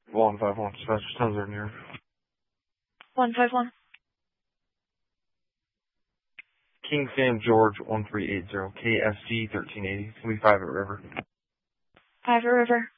151, dispatch, tons are near. 151. King Sam George 1380, KFC 1380, can we 5 at River? 5 at River.